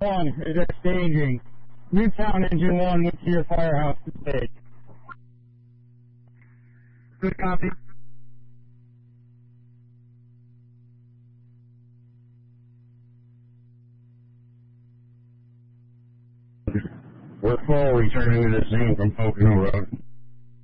1 is exchanging. Newtown Engine 1 went to your firehouse today. Good copy. We're full returning to the scene from Pocono Road.